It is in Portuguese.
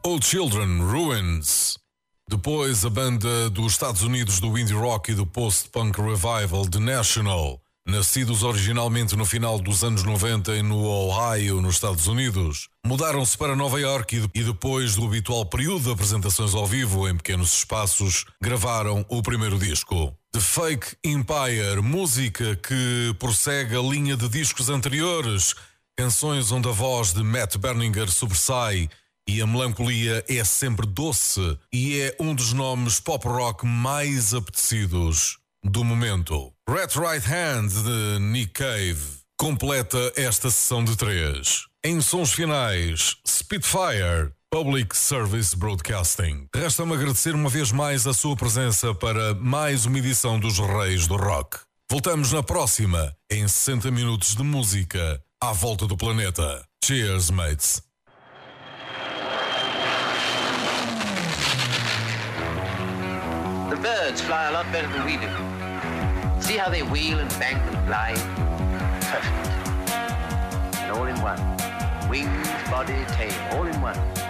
Old Children, Ruins. Depois a banda dos Estados Unidos do indie rock e do post-punk revival The National, nascidos originalmente no final dos anos 90 e no Ohio, nos Estados Unidos, mudaram-se para Nova York e depois do habitual período de apresentações ao vivo em pequenos espaços, gravaram o primeiro disco. The Fake Empire, música que prossegue a linha de discos anteriores, canções onde a voz de Matt Berninger sobressai e a melancolia é sempre doce e é um dos nomes pop rock mais apetecidos do momento. Red Right Hand de Nick Cave completa esta sessão de 3. Em sons finais, Spitfire, Public Service Broadcasting. Resta-me agradecer uma vez mais a sua presença para mais uma edição dos Reis do Rock. Voltamos na próxima, em 60 minutos de música à volta do planeta. Cheers, mates! The birds fly a lot better than we do. See how they wheel and bank and glide? Perfect. And all in one. Wings, body, tail, all in one.